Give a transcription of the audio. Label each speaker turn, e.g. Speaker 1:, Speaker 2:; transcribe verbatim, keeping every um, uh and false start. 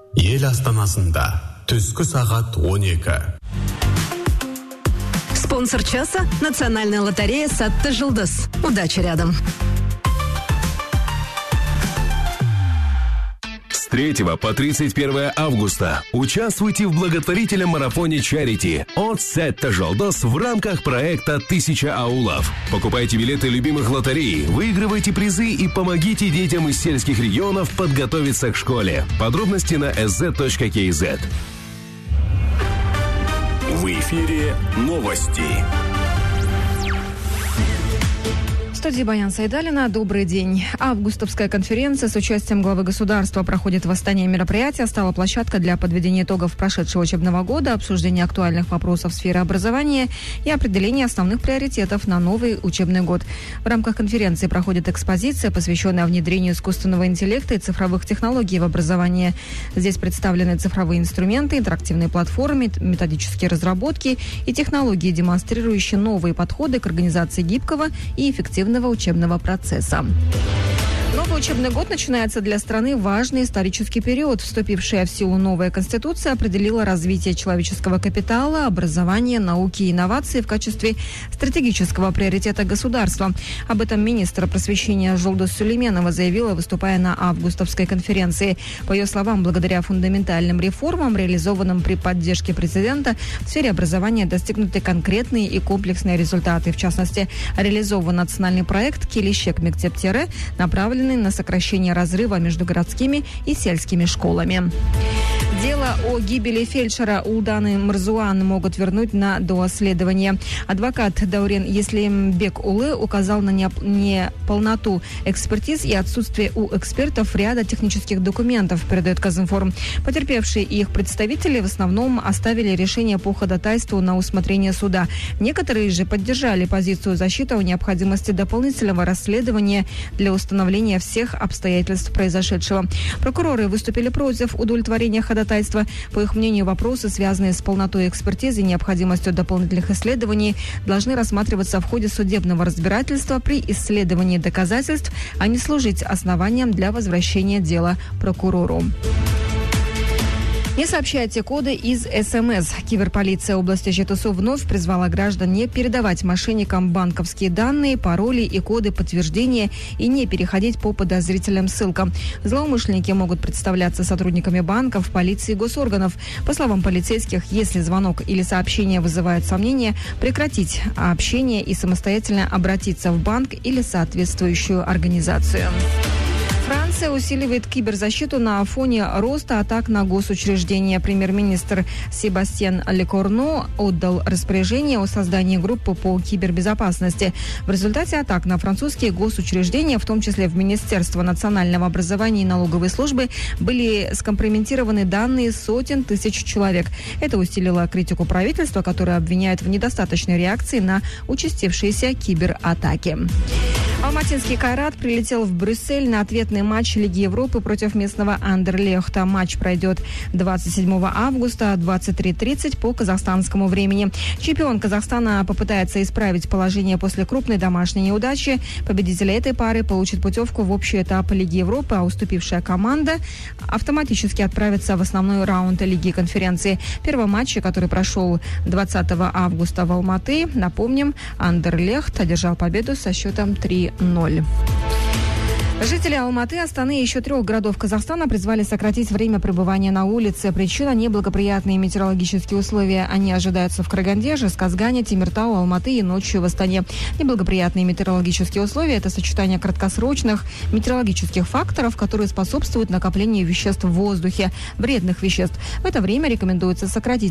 Speaker 1: Ел астанасында түскі сағат он екі.
Speaker 2: Спонсор часа – Национальная лотерея «Сатты Жылдыз». Удачи рядом.
Speaker 3: С третьего по тридцать первое августа участвуйте в благотворительном марафоне «Чарити» от «Сатты Жылдыз» в рамках проекта «Тысяча аулов». Покупайте билеты любимых лотерей, выигрывайте призы и помогите детям из сельских регионов подготовиться к школе. Подробности на эс зет точка кей зет.
Speaker 4: В эфире новости.
Speaker 5: В студии Баян Сайдалина. Добрый день. Августовская конференция с участием главы государства проходит в Астане. Мероприятие стало площадкой для подведения итогов прошедшего учебного года, обсуждения актуальных вопросов сферы образования и определения основных приоритетов на новый учебный год. В рамках конференции проходит экспозиция, посвященная внедрению искусственного интеллекта и цифровых технологий в образовании. Здесь представлены цифровые инструменты, интерактивные платформы, методические разработки и технологии, демонстрирующие новые подходы к организации гибкого и эффективного учебного процесса. Новый учебный год начинается для страны важный исторический период. Вступившая в силу новая Конституция определила развитие человеческого капитала, образования, науки и инноваций в качестве стратегического приоритета государства. Об этом министр просвещения Жолдос Сулейменова заявила, выступая на августовской конференции. По ее словам, благодаря фундаментальным реформам, реализованным при поддержке президента, в сфере образования достигнуты конкретные и комплексные результаты. В частности, реализован национальный проект «Келешек Мектеп-Тире», направленный на сокращение разрыва между городскими и сельскими школами. Дело о гибели фельдшера Улданы Мырзуан могут вернуть на доследование. Адвокат Даурен Еслембек Улы указал на неполноту экспертиз и отсутствие у экспертов ряда технических документов, передает Казинформ. Потерпевшие и их представители в основном оставили решение по ходатайству на усмотрение суда. Некоторые же поддержали позицию защиты о необходимости дополнительного расследования для установления всех обстоятельств произошедшего. Прокуроры выступили против удовлетворения ходатайства. По их мнению, вопросы, связанные с полнотой экспертизы и необходимостью дополнительных исследований, должны рассматриваться в ходе судебного разбирательства при исследовании доказательств, а не служить основанием для возвращения дела прокурору. Не сообщайте коды из эс эм эс. Киберполиция области Жетысу вновь призвала граждан не передавать мошенникам банковские данные, пароли и коды подтверждения и не переходить по подозрительным ссылкам. Злоумышленники могут представляться сотрудниками банков, полиции и госорганов. По словам полицейских, если звонок или сообщение вызывает сомнения, прекратить общение и самостоятельно обратиться в банк или соответствующую организацию. Франция усиливает киберзащиту на фоне роста атак на госучреждения. Премьер-министр Себастьян Лекорну отдал распоряжение о создании группы по кибербезопасности. В результате атак на французские госучреждения, в том числе в Министерство национального образования и налоговой службы, были скомпрометированы данные сотен тысяч человек. Это усилило критику правительства, которое обвиняет в недостаточной реакции на участившиеся кибератаки. Алматинский «Кайрат» прилетел в Брюссель на ответный матч Лиги Европы против местного Андерлехта. Матч пройдет двадцать седьмого августа в двадцать три тридцать по казахстанскому времени. Чемпион Казахстана попытается исправить положение после крупной домашней неудачи. Победитель этой пары получит путевку в общий этап Лиги Европы, а уступившая команда автоматически отправится в основной раунд Лиги конференции. Первый матч, который прошел двадцатого августа в Алматы, напомним, Андерлехт одержал победу со счетом три ноль. Жители Алматы, Астаны и еще трех городов Казахстана призвали сократить время пребывания на улице. Причина – неблагоприятные метеорологические условия. Они ожидаются в Караганде, Жезказгане, Темиртау, Алматы и ночью в Астане. Неблагоприятные метеорологические условия – это сочетание краткосрочных метеорологических факторов, которые способствуют накоплению веществ в воздухе, вредных веществ. В это время рекомендуется сократить